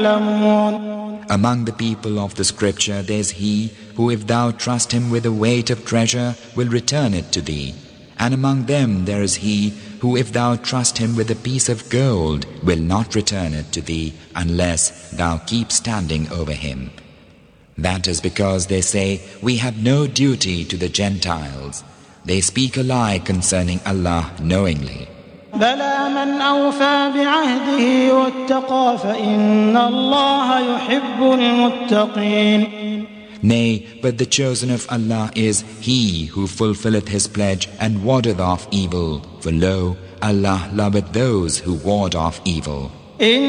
Among the people of the scripture there is he who, if thou trust him with a weight of treasure, will return it to thee. And among them there is he who, if thou trust him with a piece of gold, will not return it to thee unless thou keep standing over him. That is because they say, we have no duty to the Gentiles. They speak a lie concerning Allah knowingly. بلى من أوفى بعهده واتقى فإن الله يحب المتقين. Nay, but the chosen of Allah is he who fulfilleth his pledge and wardeth off evil. For lo, Allah loveth those who ward off evil.